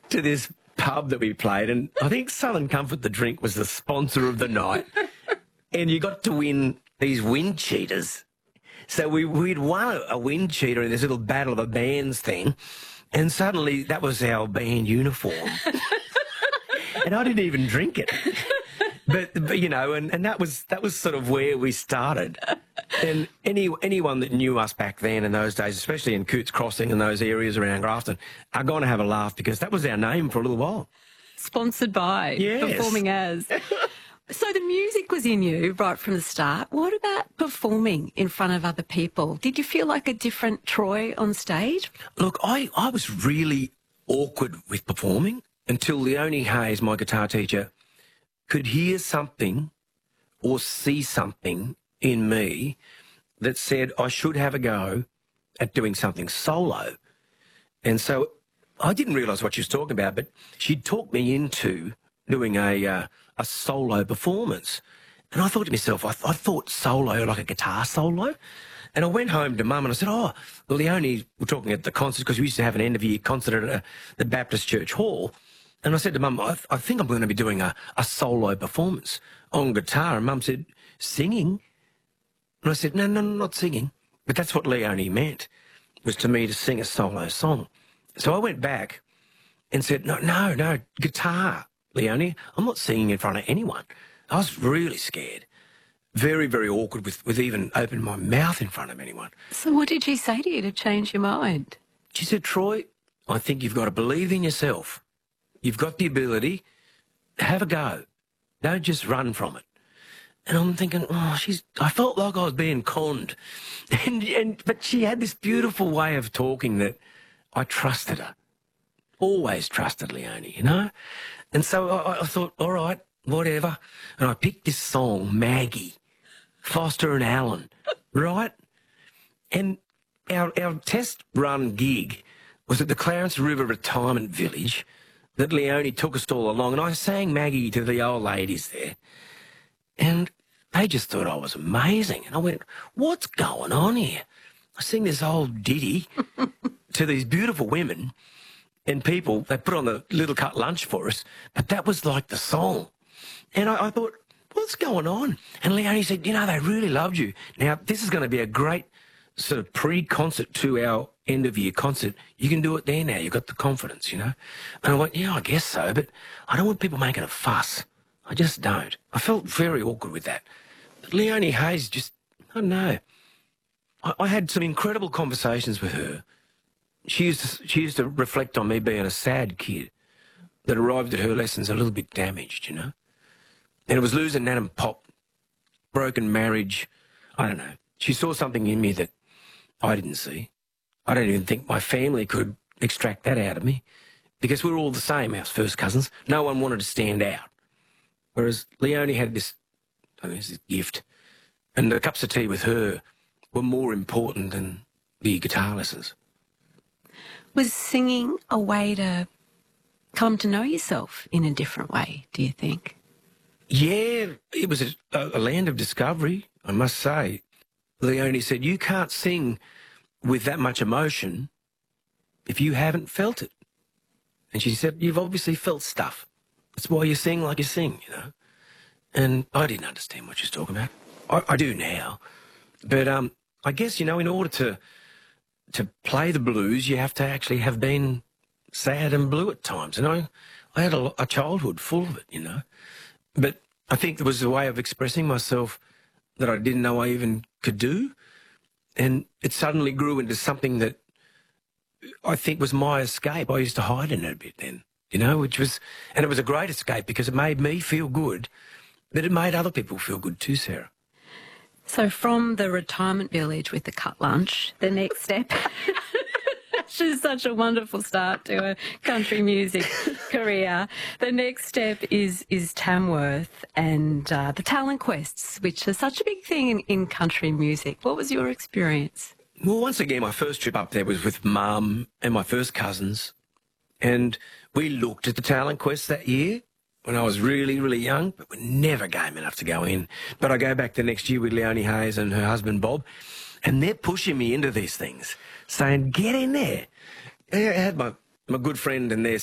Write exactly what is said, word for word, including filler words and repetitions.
to this pub that we played, and I think Southern Comfort, the drink, was the sponsor of the night. And you got to win these wind cheaters. So we, we'd won a, a wind cheater in this little battle of the bands thing, and suddenly that was our band uniform. And I didn't even drink it. But, but you know, and, and that was that was sort of where we started. And any anyone that knew us back then in those days, especially in Coots Crossing and those areas around Grafton, are going to have a laugh because that was our name for a little while. Sponsored by, yes. Performing as. So the music was in you right from the start. What about performing in front of other people? Did you feel like a different Troy on stage? Look, I, I was really awkward with performing until Leonie Hayes, my guitar teacher, could hear something or see something in me that said I should have a go at doing something solo. And so I didn't realise what she was talking about, but she'd talked me into doing a uh, a solo performance. And I thought to myself, I, th I thought solo like a guitar solo. And I went home to Mum and I said, oh, well, Leonie, we're talking at the concert because we used to have an end of year concert at a, the Baptist Church Hall. And I said to Mum, I, th I think I'm going to be doing a, a solo performance on guitar. And Mum said, singing? And I said, no, no, not singing. But that's what Leonie meant, was to me to sing a solo song. So I went back and said, no, no, no, guitar, Leonie. I'm not singing in front of anyone. I was really scared. Very, very awkward with, with even opening my mouth in front of anyone. So what did she say to you to change your mind? She said, Troy, I think you've got to believe in yourself. You've got the ability. Have a go. Don't just run from it. And I'm thinking, oh, she's, I felt like I was being conned. And, and, but she had this beautiful way of talking that I trusted her. Always trusted Leonie, you know? And so I, I thought, all right, whatever. And I picked this song, Maggie, Foster and Allen, right? And our, our test run gig was at the Clarence River Retirement Village that Leonie took us all along. And I sang Maggie to the old ladies there. And they just thought I was amazing. And I went, what's going on here? I sing this old ditty to these beautiful women and people. They put on the little cut lunch for us, but that was like the song. And I, I thought, what's going on? And Leonie said, you know, they really loved you. Now, this is going to be a great sort of pre-concert to our end-of-year concert. You can do it there now. You've got the confidence, you know. And I went, yeah, I guess so, but I don't want people making a fuss. I just don't. I felt very awkward with that. But Leonie Hayes just, I don't know. I, I had some incredible conversations with her. She used to, she used to reflect on me being a sad kid that arrived at her lessons a little bit damaged, you know. And it was losing Nan and Pop, broken marriage. I don't know. She saw something in me that I didn't see. I don't even think my family could extract that out of me because we were all the same, our first cousins. No one wanted to stand out. Whereas Leonie had this, I don't know, this gift. And the cups of tea with her were more important than the guitar lessons. Was singing a way to come to know yourself in a different way, do you think? Yeah, it was a, a land of discovery, I must say. Leonie said, you can't sing with that much emotion if you haven't felt it. And she said, you've obviously felt stuff. That's why you sing like you sing, you know. And I didn't understand what she was talking about. I, I do now. But um, I guess, you know, in order to to play the blues, you have to actually have been sad and blue at times. And I, I had a, a childhood full of it, you know. But I think there was a way of expressing myself that I didn't know I even could do. And it suddenly grew into something that I think was my escape. I used to hide in it a bit then, you know, which was, and it was a great escape because it made me feel good, but it made other people feel good too, Sarah. So from the retirement village with the cut lunch, the next step, which is such a wonderful start to a country music career, the next step is is Tamworth and uh, the Talent Quests, which are such a big thing in, in country music. What was your experience? Well, once again, my first trip up there was with Mum and my first cousins, and we looked at the Talent Quest that year when I was really, really young, but we never game enough to go in. But I go back the next year with Leonie Hayes and her husband Bob, and they're pushing me into these things, saying, get in there. I had my, my good friend and their